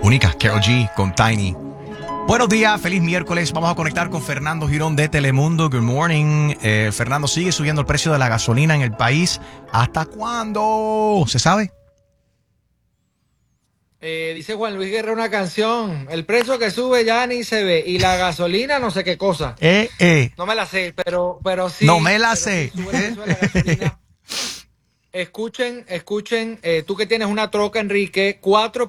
única, Karol G con Tiny. Buenos días, feliz miércoles. Vamos a conectar con Fernando Girón de Telemundo. Good morning. Fernando, ¿sigue subiendo el precio de la gasolina en el país? ¿Hasta cuándo? ¿Se sabe? Dice Juan Luis Guerra una canción. El precio que sube ya ni se ve. Y la gasolina no sé qué cosa. No me la sé, pero sí. No me la sé. Sí, sube el precio de la gasolina. Escuchen, tú que tienes una troca, Enrique,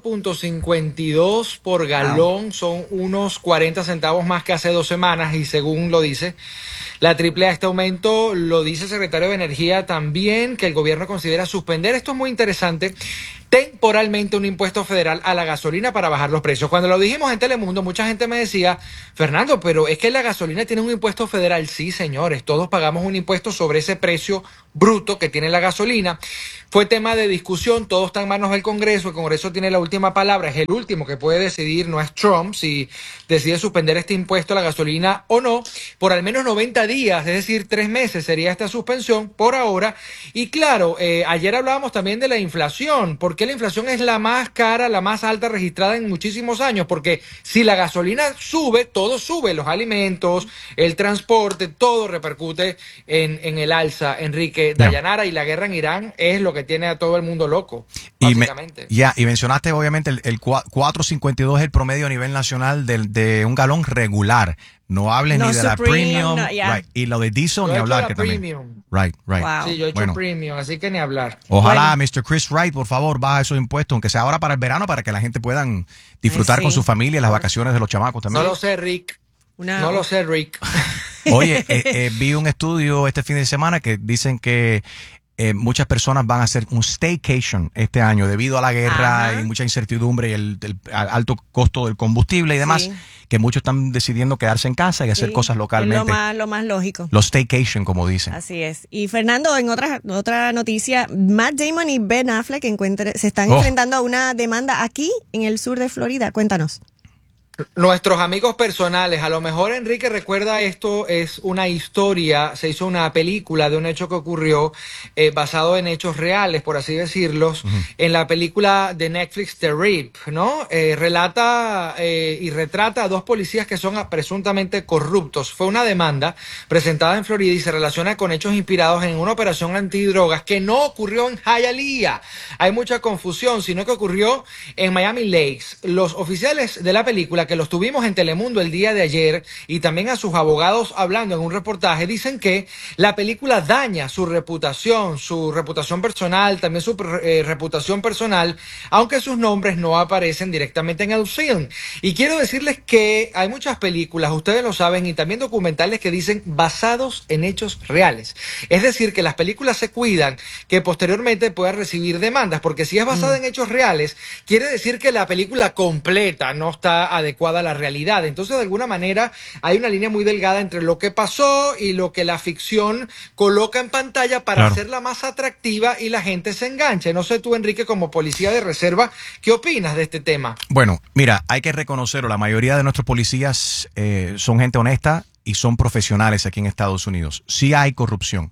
4.52 por galón, son unos 40 centavos más que hace 2 semanas y según lo dice la AAA, este aumento lo dice el secretario de Energía también, que el gobierno considera suspender, esto es muy interesante, temporalmente un impuesto federal a la gasolina para bajar los precios. Cuando lo dijimos en Telemundo, mucha gente me decía, Fernando, pero es que la gasolina tiene un impuesto federal. Sí, señores, todos pagamos un impuesto sobre ese precio bruto que tiene la gasolina. Fue tema de discusión, todo está en manos del Congreso, el Congreso tiene la última palabra, es el último que puede decidir, no es Trump, si decide suspender este impuesto a la gasolina o no, por al menos 90 días, es decir, 3 meses sería esta suspensión por ahora. Y claro, ayer hablábamos también de la inflación, porque la inflación es la más cara, la más alta registrada en muchísimos años, porque si la gasolina sube, todo sube, los alimentos, el transporte, todo repercute en el alza, Enrique. Dayanara, y la guerra en Irán es lo que tiene a todo el mundo loco, básicamente. Y mencionaste obviamente el 4.52 es el promedio a nivel nacional de un galón regular. No hables ni de la premium, right. Y lo de diesel ni hablar que premium. También. Right. Wow. Sí, yo he hecho premium, así que ni hablar. Ojalá Mr. Chris Wright, por favor, baja esos impuestos, aunque sea ahora para el verano, para que la gente puedan disfrutar con su familia las vacaciones de los chamacos también. No lo sé, Rick. No lo sé, Rick. Oye, vi un estudio este fin de semana que dicen que muchas personas van a hacer un staycation este año debido a la guerra y mucha incertidumbre y el alto costo del combustible y demás, que muchos están decidiendo quedarse en casa y hacer cosas localmente. Es lo más lógico. Los staycation, como dicen. Así es. Y Fernando, en otra noticia, Matt Damon y Ben Affleck se están enfrentando a una demanda aquí en el sur de Florida. Cuéntanos. Nuestros amigos personales, a lo mejor Enrique recuerda, esto es una historia, se hizo una película de un hecho que ocurrió basado en hechos reales, por así decirlos, en la película de Netflix The Rip, ¿no? Relata y retrata a 2 policías que son presuntamente corruptos. Fue una demanda presentada en Florida y se relaciona con hechos inspirados en una operación antidrogas que no ocurrió en Hialeah. Hay mucha confusión, sino que ocurrió en Miami Lakes. Los oficiales de la película, que los tuvimos en Telemundo el día de ayer, y también a sus abogados hablando en un reportaje, dicen que la película daña su reputación personal, también su reputación personal, aunque sus nombres no aparecen directamente en el film. Y quiero decirles que hay muchas películas, ustedes lo saben, y también documentales que dicen basados en hechos reales. Es decir, que las películas se cuidan que posteriormente puedan recibir demandas, porque si es basada en hechos reales, quiere decir que la película completa no está adecuada a la realidad. Entonces, de alguna manera, hay una línea muy delgada entre lo que pasó y lo que la ficción coloca en pantalla para hacerla más atractiva y la gente se enganche. No sé tú, Enrique, como policía de reserva, ¿qué opinas de este tema? Bueno, mira, hay que reconocerlo. La mayoría de nuestros policías son gente honesta y son profesionales aquí en Estados Unidos. Sí hay corrupción.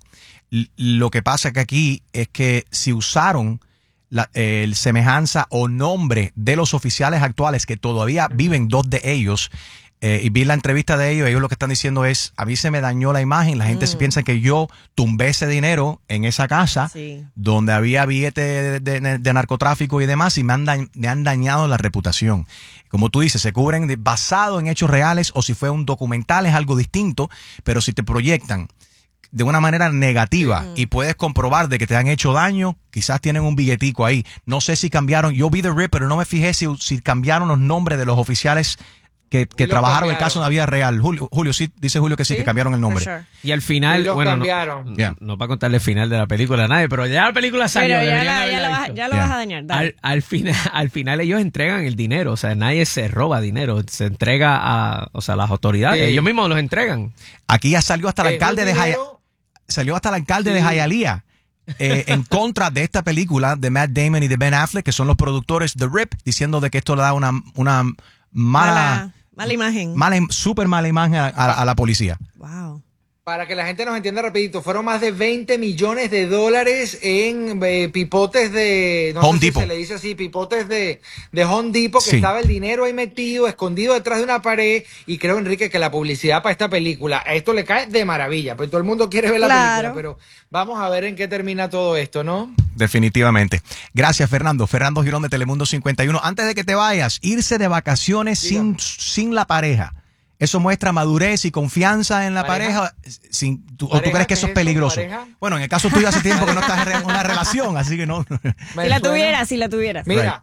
Lo que pasa que aquí es que si usaron el semejanza o nombre de los oficiales actuales, que todavía viven 2 de ellos, y vi la entrevista de ellos lo que están diciendo es, a mí se me dañó la imagen, la gente se piensa que yo tumbé ese dinero en esa casa donde había billetes de narcotráfico y demás, y me han dañado la reputación. Como tú dices, se cubren basado en hechos reales, o si fue un documental es algo distinto, pero si te proyectan de una manera negativa y puedes comprobar de que te han hecho daño, quizás tienen un billetico ahí. No sé si cambiaron, yo vi The Rip, pero no me fijé si cambiaron los nombres de los oficiales que trabajaron el caso en la vida real. Julio, sí, dice Julio que sí, que cambiaron el nombre. Sure. Y al final, no para contarle el final de la película a nadie, pero ya la película salió. Ya lo vas a dañar. Al final ellos entregan el dinero, o sea, nadie se roba dinero, se entrega a las autoridades, ellos mismos los entregan. Aquí ya salió hasta el alcalde de Hialeah. En contra de esta película de Matt Damon y de Ben Affleck, que son los productores de RIP, diciendo de que esto le da una mala imagen. Súper mala imagen a la policía. Wow. Para que la gente nos entienda rapidito, fueron más de $20 millones en pipotes de... No Home sé si Depot. se le dice así, pipotes de Home Depot, que Sí. estaba el dinero ahí metido, escondido detrás de una pared. Y creo, Enrique, que la publicidad para esta película, a esto le cae de maravilla, pues todo el mundo quiere ver la Claro. película, pero vamos a ver en qué termina todo esto, ¿no? Definitivamente. Gracias, Fernando. Fernando Girón de Telemundo 51. Antes de que te vayas, irse de vacaciones Dígame. sin la pareja. ¿Eso muestra madurez y confianza en la pareja? ¿O tú ¿Pareja? crees que ¿Qué eso es es eso? peligroso? ¿Pareja? Bueno, en el caso tuyo hace tiempo que no estás en una relación, así que no. Me Si la suena. tuvieras. Mira,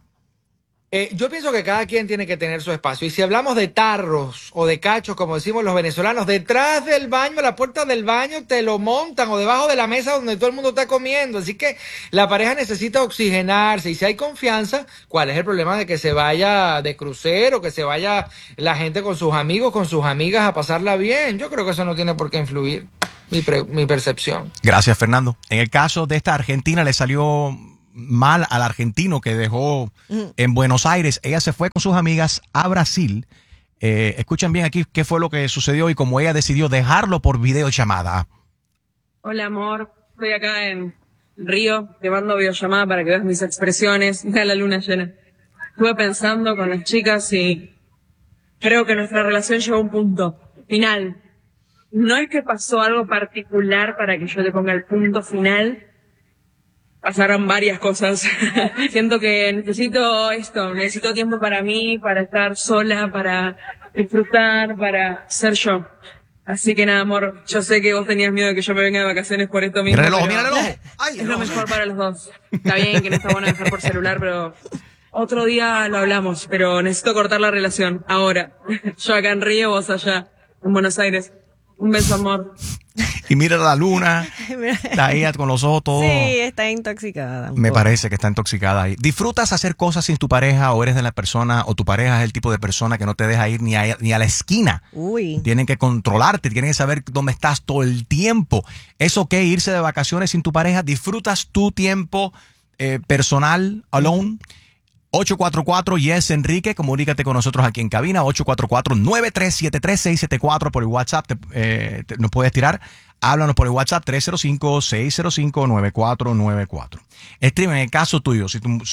yo pienso que cada quien tiene que tener su espacio. Y si hablamos de tarros o de cachos, como decimos los venezolanos, detrás del baño, a la puerta del baño, te lo montan o debajo de la mesa donde todo el mundo está comiendo. Así que la pareja necesita oxigenarse. Y si hay confianza, ¿cuál es el problema de que se vaya de crucero, que se vaya la gente con sus amigos, con sus amigas a pasarla bien? Yo creo que eso no tiene por qué influir. Mi percepción. Gracias, Fernando. En el caso de esta argentina, le salió mal al argentino que dejó en Buenos Aires. Ella se fue con sus amigas a Brasil. Escuchen bien aquí qué fue lo que sucedió y cómo ella decidió dejarlo por videollamada. Hola amor, estoy acá en Río, te mando videollamada para que veas mis expresiones, vea la luna llena. Estuve pensando con las chicas y creo que nuestra relación llegó a un punto final. No es que pasó algo particular para que yo le ponga el punto final. Pasaron varias cosas. Siento que necesito tiempo para mí, para estar sola, para disfrutar, para ser yo. Así que nada, amor, yo sé que vos tenías miedo de que yo me venga de vacaciones por esto mismo. Mira el ojo, pero mira el ojo. Ay, es lo mejor para los dos. Está bien que no está bueno dejar por celular, pero otro día lo hablamos, pero necesito cortar la relación, ahora. Yo acá en Río, vos allá, en Buenos Aires. Un beso, amor. Y mira la luna, está ella con los ojos todos. Sí, está intoxicada. un Me poco. parece que está intoxicada ahí. ¿Disfrutas hacer cosas sin tu pareja o eres de la persona o tu pareja es el tipo de persona que no te deja ir ni a la esquina? Uy. Tienen que controlarte, tienen que saber dónde estás todo el tiempo. ¿Es ok irse de vacaciones sin tu pareja? ¿Disfrutas tu tiempo personal, alone? 844 Yes Enrique, comunícate con nosotros aquí en cabina, 844-9373674 por el WhatsApp, nos puedes tirar, háblanos por el WhatsApp 305-605-9494. Escribe en el caso tuyo, si tu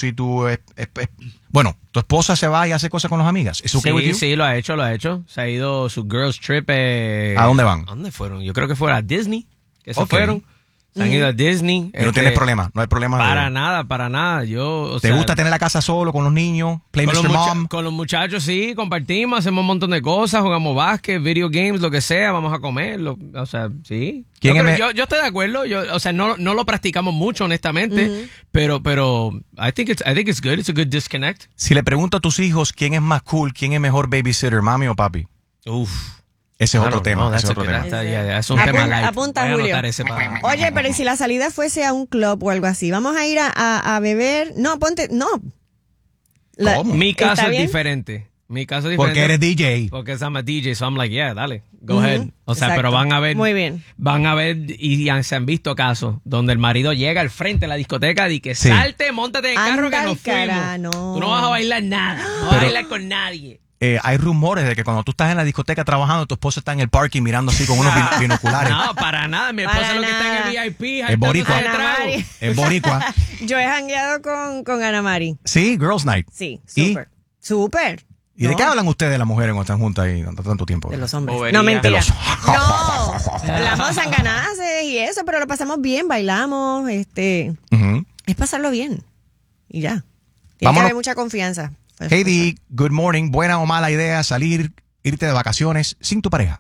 esposa se va y hace cosas con las amigas, ¿es ok with you? Sí, lo ha hecho. Se ha ido su girls trip. ¿A dónde van? ¿A dónde fueron? Yo creo que fue a Disney, que se Ok. fueron. Se han ido a Disney. Y no tienes problema, no hay problema. Para nada. ¿Te gusta tener la casa solo con los niños? Play con Mr. Mom. con los muchachos sí, compartimos, hacemos un montón de cosas, jugamos básquet, video games, lo que sea, vamos a comer, o sea, sí. ¿Quién es Yo estoy de acuerdo, o sea, no lo practicamos mucho honestamente, pero I think it's good, it's a good disconnect. Si le pregunto a tus hijos quién es más cool, quién es mejor babysitter, mami o papi. Uf. Ese es otro tema. Ese es otro tema. Es un tema light. Apunta, Voy a Julio. anotar ese para- Oye, pero ¿y si la salida fuese a un club o algo así? Vamos a ir a beber. No, ponte. No. ¿Cómo? Mi ¿Está caso es bien? diferente. Porque eres DJ. Porque I'm a DJ, so I'm like, yeah, dale, go ahead. O sea, Exacto. pero van a ver. Muy bien. Van a ver y se han visto casos donde el marido llega al frente de la discoteca y que Sí. salte, móntate en el carro Anda que nos al cara, fuimos. no. Tú no vas a bailar nada, no vas a bailar con nadie. Hay rumores de que cuando tú estás en la discoteca trabajando, tu esposa está en el parking mirando así con unos binoculares. No, para nada. Mi esposa Para lo que está en nada. el VIP. Es boricua. jaltándose de Ana trago. Mari. Es boricua. Yo he jangueado con Ana Mari. Sí, Girls Night. Sí, ¿Y? súper. Súper. ¿Y de No, qué hablan ustedes las mujeres cuando están juntas ahí tanto tiempo? De los hombres. Bobería. No, mentira. De los- No, hablamos sanganaces y eso, pero lo pasamos bien, bailamos, Ujú. es pasarlo bien. Y ya. Tiene que Vámonos. haber mucha confianza. Katie, good morning. ¿Buena o mala idea irte de vacaciones sin tu pareja?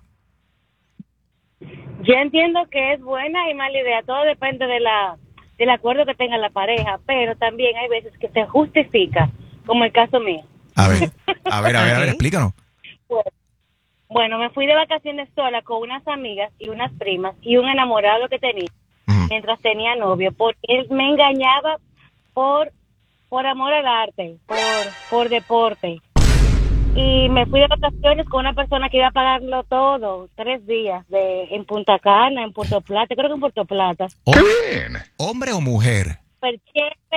Yo entiendo que es buena y mala idea, todo depende del acuerdo que tenga la pareja, pero también hay veces que se justifica, como el caso mío. A ver, Ok. explícanos. Bueno, me fui de vacaciones sola con unas amigas y unas primas y un enamorado que tenía Ujú. mientras tenía novio, porque él me engañaba por amor al arte, por deporte. Y me fui de vacaciones con una persona que iba a pagarlo todo, 3 días, en Punta Cana, en Puerto Plata, creo que en Puerto Plata. ¿Hombre o mujer? Súper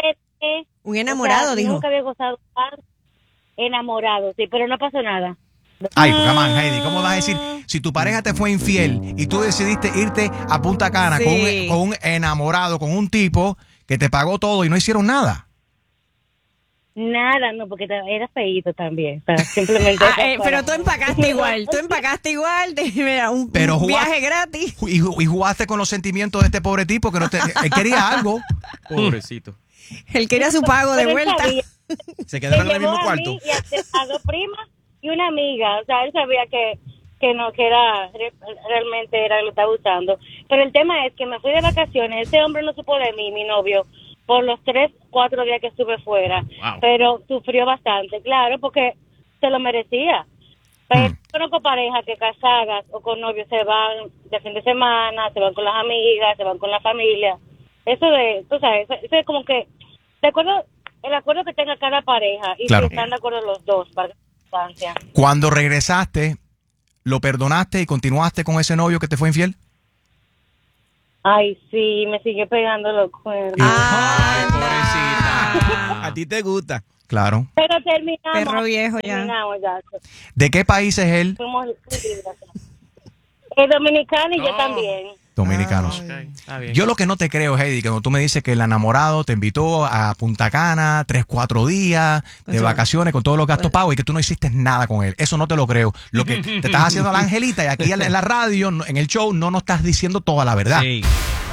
chévere. Un enamorado, O sea, dijo. Nunca había gozado tanto. Enamorado, sí, pero no pasó nada. Ay, come on, Heidi, ¿cómo vas a decir? Si tu pareja te fue infiel y tú decidiste irte a Punta Cana Sí. con un enamorado, con un tipo que te pagó todo y no hicieron nada. Nada, no, porque era feíto también. O sea, simplemente. Pero tú empacaste igual. Mira, un Pero viaje gratis. Y jugaste con los sentimientos de este pobre tipo que no te, él quería algo. Pobrecito. Él quería su pago de Pero él vuelta. sabía. Se quedaron en el Me mismo llevó a cuarto. mí y a dos primas y una amiga. O sea, él sabía que no, que era realmente era lo que estaba usando. Pero el tema es que me fui de vacaciones. Ese hombre no supo de mí, mi novio, por los 3-4 días que estuve fuera. Wow. Pero sufrió bastante, claro, porque se lo merecía. Pero conozco parejas que casadas o con novios se van de fin de semana, se van con las amigas, se van con la familia. Eso de, tú sabes, eso es como que, de acuerdo, el acuerdo que tenga cada pareja y Claro. si están de acuerdo los dos, para la distancia. Cuando regresaste, ¿lo perdonaste y continuaste con ese novio que te fue infiel? Ay, sí, me sigue pegando los cuernos. Ay, pobrecita. A ti te gusta. Claro. Pero terminamos. Perro viejo ya. Terminamos ya. ¿De qué país es él? Fuimos dominicano y yo también. Dominicanos. Ok, está bien. Yo lo que no te creo, Heidi, que cuando tú me dices que el enamorado te invitó a Punta Cana 3-4 días de vacaciones con todos los gastos pagos y que tú no hiciste nada con él. Eso no te lo creo. Lo que te estás haciendo a la angelita y aquí en la radio, en el show, no nos estás diciendo toda la verdad. Sí.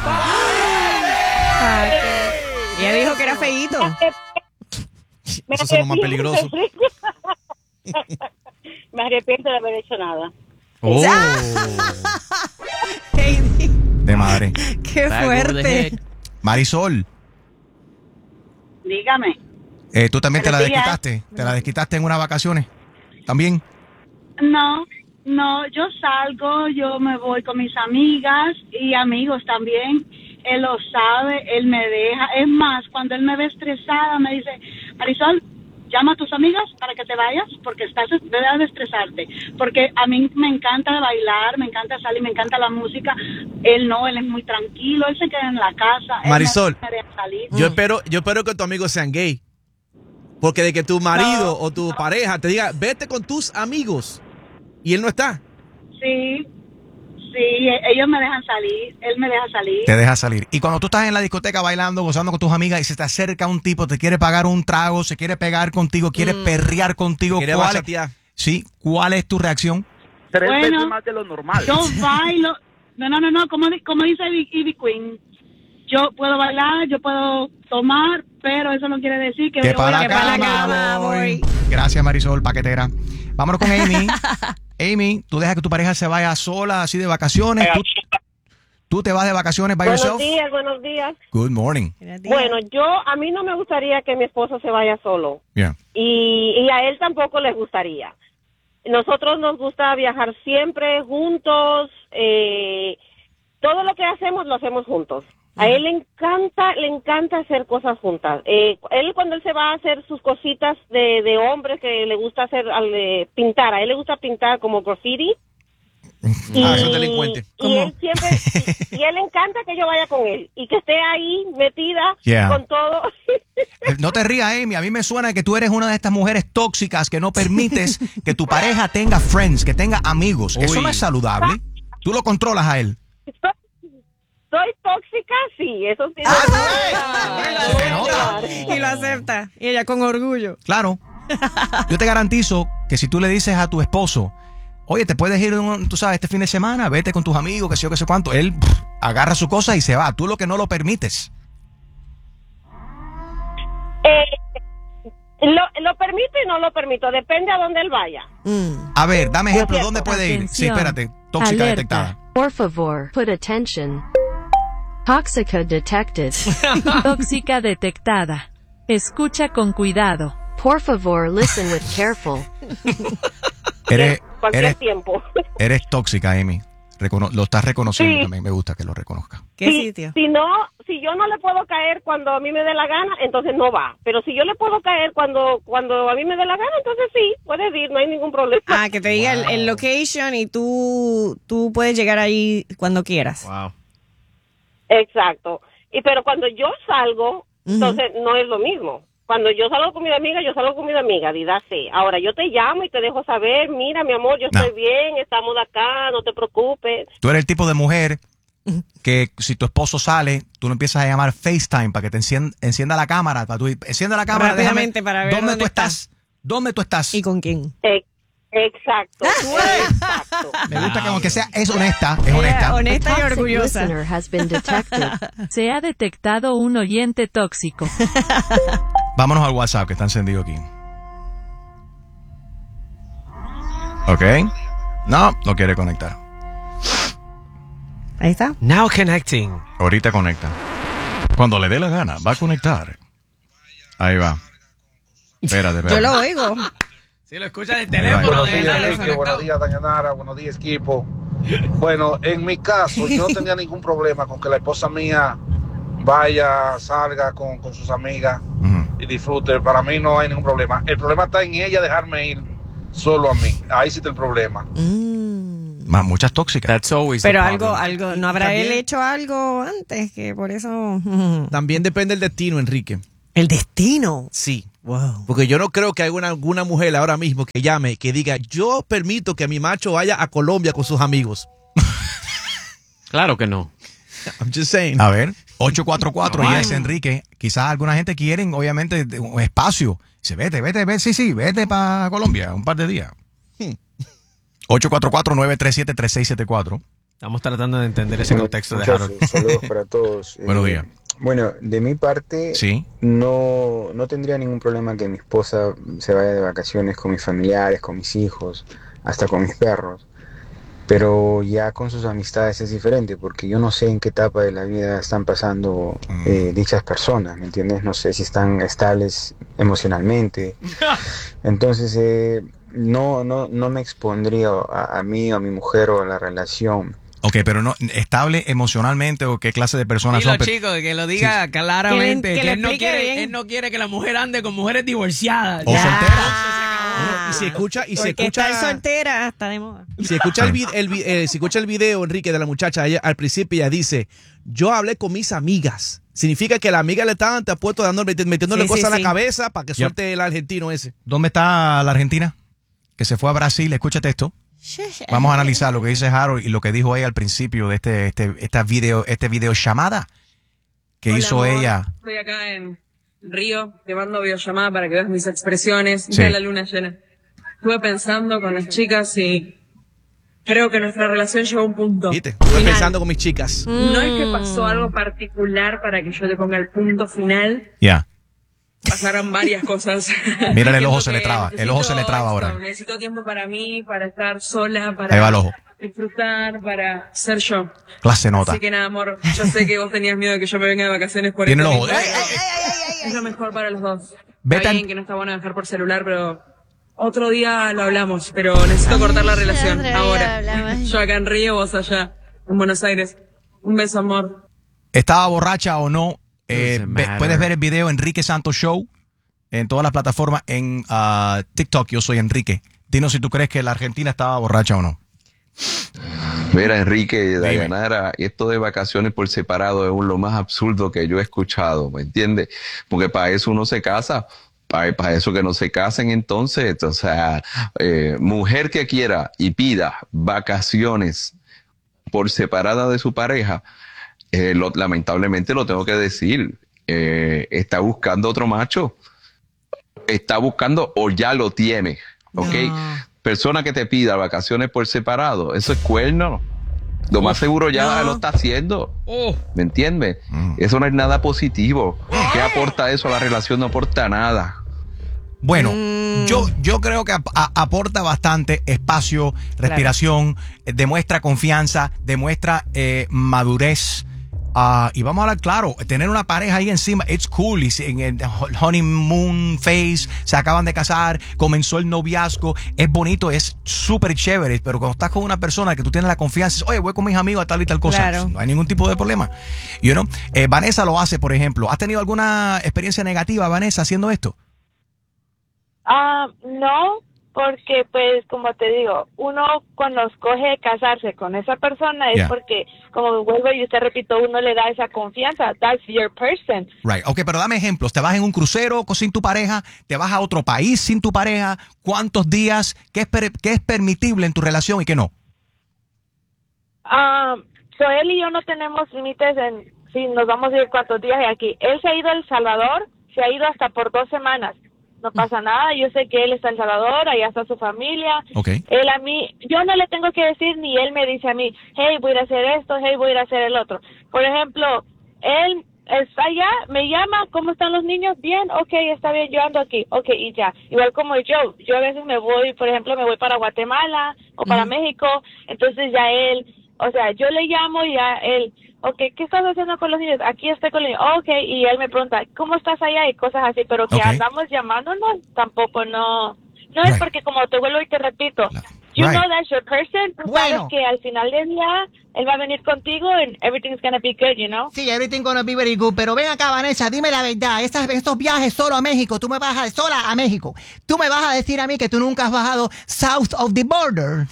Ella dijo que era feíto. Esos son los más peligrosos. Me arrepiento de haber hecho nada. Oh, Heidi, de madre. qué fuerte. Marisol, Dígame. ¿tú también te la Buenos días. desquitaste? ¿Te la desquitaste en unas vacaciones? ¿También? No, yo salgo, yo me voy con mis amigas y amigos también. Él lo sabe, él me deja. Es más, cuando él me ve estresada, me dice, Marisol, llama a tus amigas para que te vayas porque debes de estresarte. Porque a mí me encanta bailar, me encanta salir, me encanta la música. Él no, él es muy tranquilo, él se queda en la casa. Él Marisol, no me deja salir. yo espero que tus amigos sean gay. Porque de que tu marido o tu pareja te diga, vete con tus amigos. Y él no está. Sí, ellos me dejan salir, él me deja salir. Te deja salir. Y cuando tú estás en la discoteca bailando, gozando con tus amigas y se te acerca un tipo, te quiere pagar un trago, se quiere pegar contigo, quiere perrear contigo, Quiere ¿cuál bachatear. sí, ¿cuál es tu reacción? Bueno, yo bailo. No, como dice Ivy Queen, yo puedo bailar, yo puedo tomar, pero eso no quiere decir que Que yo voy para a la pa' la cama cama voy. voy. Gracias, Marisol, paquetera. Vámonos con Amy. Amy, tú dejas que tu pareja se vaya sola, así de vacaciones. Tú te vas de vacaciones by yourself. Buenos días. Good morning. Bueno, a mí no me gustaría que mi esposo se vaya solo. Yeah. Y a él tampoco le gustaría. Nosotros nos gusta viajar siempre juntos, todo lo que hacemos lo hacemos juntos. A él le encanta hacer cosas juntas. Él cuando él se va a hacer sus cositas de hombre que le gusta hacer, pintar, a él le gusta pintar como graffiti. Es un delincuente. Y él siempre, y él le encanta que yo vaya con él y que esté ahí metida Yeah. con todo. No te rías, Amy. A mí me suena que tú eres una de estas mujeres tóxicas que no permites que tu pareja tenga friends, que tenga amigos. Eso no es saludable. Tú lo controlas a él. Soy tóxica, sí, eso sí. Se nota. Y lo acepta. Y ella con orgullo. Claro. Yo te garantizo que si tú le dices a tu esposo, oye, te puedes ir, tú sabes, este fin de semana, vete con tus amigos, que sé yo, que sé cuánto, él agarra su cosa y se va. Tú lo que no lo permites. Lo permito y no lo permito, depende a dónde él vaya. A ver, dame ejemplo, cierto. ¿dónde puede ir? Sí, Atención. espérate, tóxica Alerta. detectada. Por favor, put attention. Tóxica detected. Tóxica detectada. Escucha con cuidado. Por favor, listen with careful. Cualquier tiempo. Eres tóxica, Amy. Lo estás reconociendo Sí. también. Me gusta que lo reconozca. ¿Qué sitio? Si yo no le puedo caer cuando a mí me dé la gana, entonces no va. Pero si yo le puedo caer cuando a mí me dé la gana, entonces sí, puedes ir, no hay ningún problema. Ah, que te diga el location y tú puedes llegar ahí cuando quieras. Wow. Exacto. Pero cuando yo salgo, entonces no es lo mismo. Cuando yo salgo con mi amiga, yo salgo con mi amiga, dídase. Ahora yo te llamo y te dejo saber, mira, mi amor, yo estoy bien, estamos de acá, no te preocupes. Tú eres el tipo de mujer que si tu esposo sale, tú lo empiezas a llamar FaceTime para que te encienda la cámara, para tú encienda la cámara, rápidamente déjame, para ver ¿dónde tú dónde estás? ¿Dónde tú estás? ¿Y con quién? Exacto. Exacto. Me gusta que aunque sea es honesta, es honesta. Honesta y Toxic orgullosa. listener has been detected. Se ha detectado un oyente tóxico. Vámonos al WhatsApp que está encendido aquí. Ok. No quiere conectar. Ahí está. Now connecting. Ahorita conecta. Cuando le dé la gana, va a conectar. Ahí va. Espérate. Yo lo oigo. Si lo escuchas del Ahí va. teléfono. Buenos días, Enrique. Buenos días, Dayanara. Buenos días, equipo. Bueno, en mi caso, yo no tenía ningún problema con que la esposa mía vaya, salga con sus amigas y disfrute. Para mí no hay ningún problema. El problema está en ella dejarme ir solo a mí. Ahí sí está el problema. Más muchas tóxicas. That's always Pero the problem. algo, ¿no habrá También- él hecho algo antes que por eso? También depende del destino, Enrique. El destino. Sí. Wow. Porque yo no creo que haya alguna mujer ahora mismo que llame, que diga, yo permito que mi macho vaya a Colombia con sus amigos. Claro que no. I'm just saying. A ver, 844 y es Enrique. Quizás alguna gente quieren, obviamente, un espacio. Dice, vete, vete para Colombia un par de días. 844-937-3674. Estamos tratando de entender ese contexto de Harold. Saludos para todos. Buenos días. Bueno, de mi parte, Sí. no tendría ningún problema que mi esposa se vaya de vacaciones con mis familiares, con mis hijos, hasta con mis perros. Pero ya con sus amistades es diferente, porque yo no sé en qué etapa de la vida están pasando dichas personas, ¿me entiendes? No sé si están estables emocionalmente. Entonces, no me expondría a mí o a mi mujer o a la relación. Ok, pero no estable emocionalmente o qué clase de personas Dilo, son. chico, que lo diga claramente. Que Que, le él, no explique quiere, bien. él no quiere que la mujer ande con mujeres divorciadas. O Ya. solteras. Y si escucha, Porque estar soltera está de moda. si escucha si escucha el video, Enrique, de la muchacha, ella, al principio ella dice, yo hablé con mis amigas. Significa que la amiga le estaban te apuesto metiéndole Sí, cosas sí, en sí. la cabeza para que suelte el argentino ese. ¿Dónde está la Argentina? Que se fue a Brasil. Escúchate esto. Vamos a analizar lo que dice Harold y lo que dijo ella al principio de esta video llamada que Hola, hizo amor. ella. Estoy acá en Río, te mando videollamada para que veas mis expresiones. Sí. De la luna llena. Estuve pensando con las chicas y creo que nuestra relación llegó a un punto. ¿Viste? Estoy final. pensando con mis chicas. No es que pasó algo particular para que yo le ponga el punto final. Ya. Pasaron varias cosas. Mírale, el ojo Siento se le que traba. El ojo se le traba necesito ahora. Necesito tiempo para mí, para estar sola, Ahí va para el ojo. disfrutar, para ser yo. Clase nota. Así que nada, amor, yo sé que vos tenías miedo de que yo me venga de vacaciones por Tiene esto el ojo. mismo. Ey, Es lo mejor para los dos. Vete Está a- bien que no está bueno dejar por celular, pero otro día lo hablamos. Pero necesito cortar la relación otro día ahora. hablamos. Yo acá en Río, vos allá en Buenos Aires. Un beso, amor. ¿Estaba borracha o no? Doesn't matter. Puedes ver el video Enrique Santos Show en todas las plataformas. En TikTok, yo soy Enrique. Dinos si tú crees que la Argentina estaba borracha o no. Mira, Enrique, Dime. Dayanara, esto de vacaciones por separado es lo más absurdo que yo he escuchado, ¿me entiendes? Porque para eso uno se casa, para eso que no se casen entonces, o sea, mujer que quiera y pida vacaciones por separada de su pareja, lamentablemente lo tengo que decir, está buscando otro macho, está buscando o ya lo tiene, ¿ok? Persona que te pida vacaciones por separado, eso es cuerno. Lo más seguro ya lo está haciendo. ¿Me entiendes? Eso no es nada positivo. ¿Qué aporta eso a la relación? No aporta nada. Bueno, yo creo que aporta bastante espacio, respiración, demuestra confianza, demuestra madurez. Y vamos a hablar claro, tener una pareja ahí encima, it's cool. Y en el honeymoon phase, se acaban de casar, comenzó el noviazgo, es bonito, es súper chévere. Pero cuando estás con una persona que tú tienes la confianza, dices, oye, voy con mis amigos a tal y tal cosa, Claro. no hay ningún tipo de problema. You know? Vanessa lo hace, por ejemplo. ¿Has tenido alguna experiencia negativa, Vanessa, haciendo esto? No, porque pues como te digo, uno cuando escoge casarse con esa persona es porque, como vuelvo y te repito, uno le da esa confianza. That's your person. Right. Ok, pero dame ejemplos. ¿Te vas en un crucero sin tu pareja? ¿Te vas a otro país sin tu pareja? ¿Cuántos días? ¿Qué es permitible en tu relación y qué no? So él y yo no tenemos límites en si nos vamos a ir cuántos días de aquí. Él se ha ido a El Salvador, se ha ido hasta por 2 semanas. No pasa nada, yo sé que él está en El Salvador, allá está su familia. Okay. Él a mí, yo no le tengo que decir, ni él me dice a mí, hey, voy a ir a hacer esto, hey, voy a ir a hacer el otro. Por ejemplo, él está allá, me llama, ¿cómo están los niños? Bien, okay, está bien, yo ando aquí, okay, y ya. Igual como yo a veces me voy, por ejemplo, me voy para Guatemala o para México, entonces ya él, o sea, yo le llamo y ya él, okay, ¿qué estás haciendo con los niños? Aquí estoy con los niños. Okay, y él me pregunta, ¿cómo estás allá? Y cosas así, pero que andamos llamándonos, tampoco no es porque como te vuelvo y te repito, you know that's your person, tú sabes que al final del día él va a venir contigo and everything's gonna be good, you know? Sí, everything's gonna be very good, pero ven acá, Vanessa, dime la verdad, estos viajes solo a México, sola a México, tú me vas a decir a mí que tú nunca has bajado south of the border.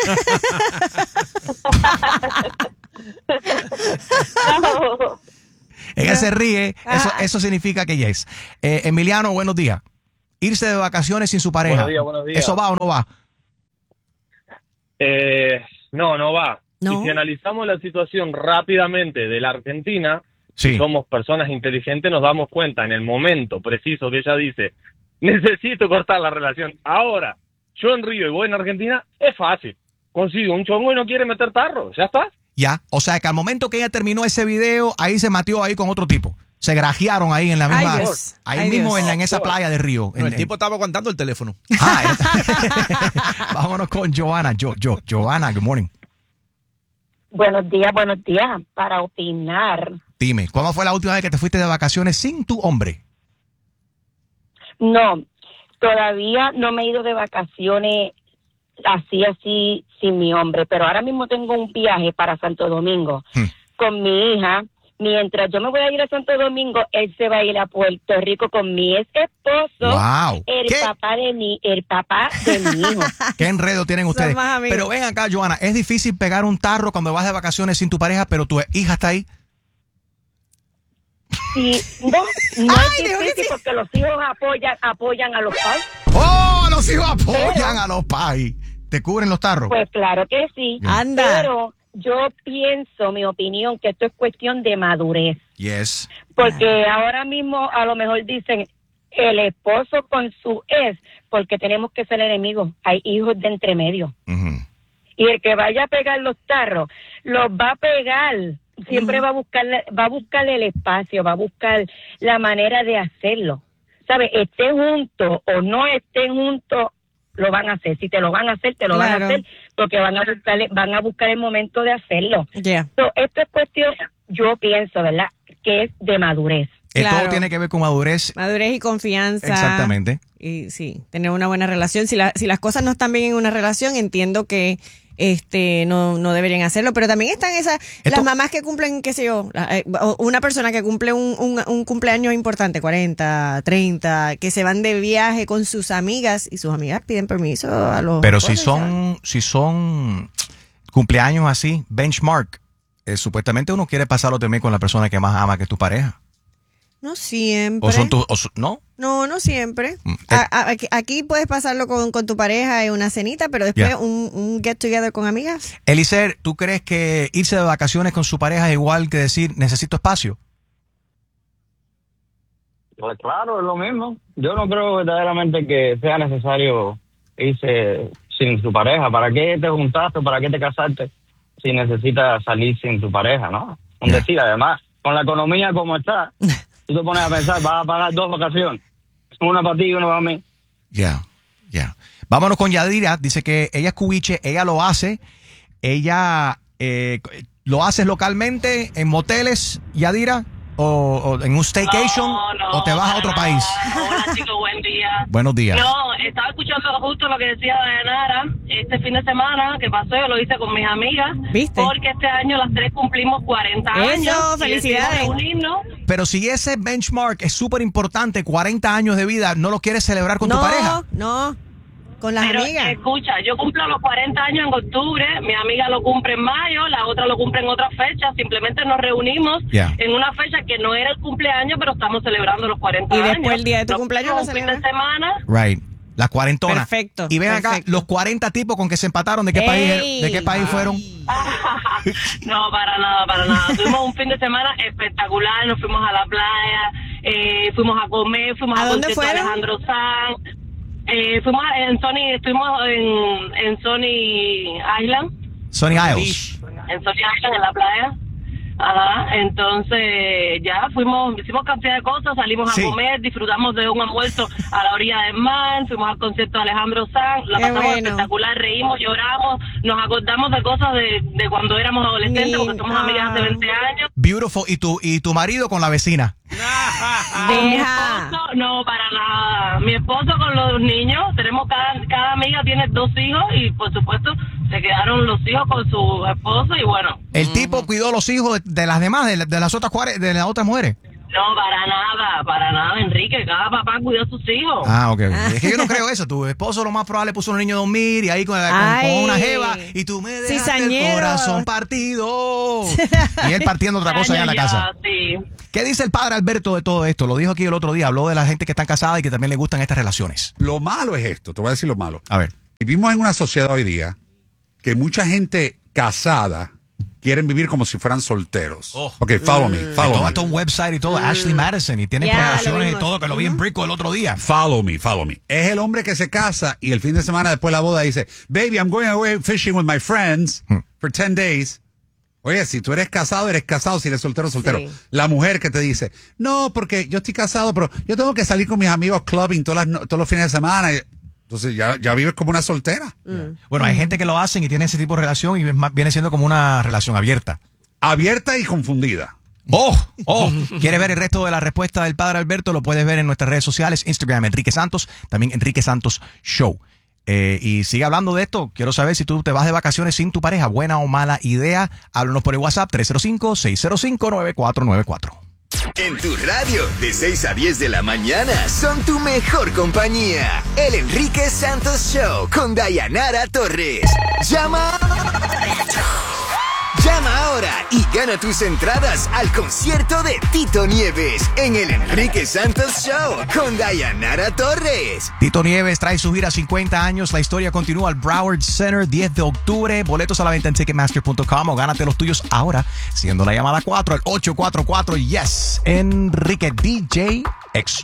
No. Ella se ríe, eso significa que yes. Emiliano, buenos días. Irse de vacaciones sin su pareja. Buenos días. ¿Eso va o no va? No va. No. Y si analizamos la situación rápidamente de la Argentina, si somos personas inteligentes, nos damos cuenta en el momento preciso que ella dice, necesito cortar la relación. Ahora, yo en Río y voy en Argentina, es fácil. Consigo un chongo y no quiere meter tarro, ya está. Ya, o sea que al momento que ella terminó ese video, ahí se matió ahí con otro tipo. Se grajearon ahí en la misma, mismo en esa playa de Río. No, el tipo estaba aguantando el teléfono. Vámonos con Johanna. Johanna, good morning. Buenos días, para opinar. Dime, ¿cuándo fue la última vez que te fuiste de vacaciones sin tu hombre? No, todavía no me he ido de vacaciones así, sin mi hombre, pero ahora mismo tengo un viaje para Santo Domingo con mi hija. Mientras yo me voy a ir a Santo Domingo, él se va a ir a Puerto Rico con mi ex esposo, el papá de mi hijo. ¿Qué enredo tienen ustedes? Pero ven acá, Johanna, ¿es difícil pegar un tarro cuando vas de vacaciones sin tu pareja, pero tu hija está ahí? Sí, no es difícil porque los hijos apoyan a los pais. ¡Oh, los hijos apoyan a los pais! ¿Te cubren los tarros? Pues claro que sí. Anda. Pero yo pienso, mi opinión, que esto es cuestión de madurez. Yes. Porque ahora mismo a lo mejor dicen el esposo con su ex, porque tenemos que ser enemigos. Hay hijos de entre medio. Y el que vaya a pegar los tarros, los va a pegar. Siempre va a buscar el espacio, va a buscar la manera de hacerlo. ¿Sabes? Estén juntos o no estén juntos, lo van a hacer. Si te lo van a hacer, te lo van a hacer, porque van a buscar el momento de hacerlo. So, esto es cuestión, yo pienso, ¿verdad?, que es de madurez. Todo tiene que ver con madurez. Madurez y confianza. Exactamente. Y sí, tener una buena relación. Si las cosas no están bien en una relación, entiendo que no deberían hacerlo, pero también están las mamás que cumplen, qué sé yo, una persona que cumple un cumpleaños importante, 40, 30, que se van de viaje con sus amigas y sus amigas piden permiso a los... Pero si son cumpleaños así, benchmark, supuestamente uno quiere pasarlo también con la persona que más ama, que es tu pareja. No siempre. ¿No? No siempre. Aquí puedes pasarlo con tu pareja en una cenita, pero después un get together con amigas. Eliezer, ¿tú crees que irse de vacaciones con su pareja es igual que decir necesito espacio? Pues claro, es lo mismo. Yo no creo verdaderamente que sea necesario irse sin su pareja. ¿Para qué te juntaste? ¿Para qué te casaste? Si necesitas salir sin tu pareja, ¿no? Un decir, además, con la economía como está, tú te pones a pensar, vas a pagar 2 vacaciones. Una para ti y una para mí. Ya. Vámonos con Yadira. Dice que ella es cubiche, ella lo hace. Ella lo haces localmente en moteles, Yadira, o en un staycation, o te vas a otro país. Hola chicos, buen día. Buenos días. No, estaba escuchando justo lo que decía Dayanara. Este fin de semana que pasó, yo lo hice con mis amigas. ¿Viste? Porque este año las 3 cumplimos 40 años. Eso, felicidades. Pero si ese benchmark es súper importante, 40 años de vida, ¿no lo quieres celebrar con tu pareja? No. Con las Pero, amigas. escucha, yo cumplo los 40 años en octubre, mi amiga lo cumple en mayo, la otra lo cumple en otra fecha, simplemente nos reunimos en una fecha que no era el cumpleaños, pero estamos celebrando los 40 años. Y después el día de tu cumpleaños lo un fin de celebras. semana. Right. Las cuarentonas. Perfecto. Y ven acá, los 40 tipos con que se empataron, ¿de qué país fueron? No, para nada. Tuvimos un fin de semana espectacular, nos fuimos a la playa, fuimos a comer, fuimos ¿A al dónde concierto de fueron? Alejandro Sanz. Estuvimos en Sony Island. Sony Isles. En Sony Island, en la playa. Ajá, entonces ya hicimos cantidad de cosas, salimos a comer, disfrutamos de un almuerzo a la orilla del mar, fuimos al concierto de Alejandro Sanz, la pasamos espectacular, reímos, lloramos, nos acordamos de cosas de cuando éramos adolescentes, porque somos amigas hace 20 años. Beautiful. ¿Y tu marido con la vecina? Mi esposo, no, para nada. Mi esposo con los niños, tenemos cada amiga tiene 2 hijos y por supuesto se quedaron los hijos con su esposo y bueno. ¿El tipo cuidó los hijos de las demás, de las otras mujeres? No, para nada, Enrique. Cada papá cuidó a sus hijos. Ah, ok. Es que yo no creo eso. Tu esposo lo más probable puso a los niños a dormir y ahí con una jeva y tú me dejaste el corazón partido. Y él partiendo otra cosa allá en la casa. Sí. ¿Qué dice el padre Alberto de todo esto? Lo dijo aquí el otro día. Habló de la gente que está casada y que también le gustan estas relaciones. Lo malo es esto. Te voy a decir lo malo. A ver. Vivimos en una sociedad hoy día que mucha gente casada quieren vivir como si fueran solteros. Ok, follow me. Hasta un website y todo, Ashley Madison, y tiene promociones y todo, que lo vi en Brico el otro día. Follow me. Es el hombre que se casa y el fin de semana después de la boda dice, baby, I'm going away fishing with my friends for 10 days. Oye, si tú eres casado, si eres soltero. Sí. La mujer que te dice, no, porque yo estoy casado, pero yo tengo que salir con mis amigos clubbing todos los fines de semana. Entonces ya vives como una soltera. Bueno, hay gente que lo hacen y tiene ese tipo de relación y viene siendo como una relación abierta. Abierta y confundida. ¿Quieres ver el resto de la respuesta del padre Alberto? Lo puedes ver en nuestras redes sociales, Instagram, Enrique Santos, también Enrique Santos Show. Y sigue hablando de esto. Quiero saber si tú te vas de vacaciones sin tu pareja, buena o mala idea. Háblanos por el WhatsApp 305-605-9494. En tu radio, de 6 a 10 de la mañana, son tu mejor compañía. El Enrique Santos Show con Dayanara Torres. Llama ahora y gana tus entradas al concierto de Tito Nieves en el Enrique Santos Show con Dayanara Torres. Tito Nieves trae su gira 50 años. La historia continúa al Broward Center, 10 de octubre. Boletos a la venta en Ticketmaster.com o gánate los tuyos ahora, siendo la llamada 4 al 844-YES. Enrique DJ X.